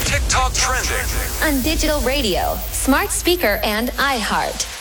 TikTok trending. On digital radio, smart speaker, and iHeart.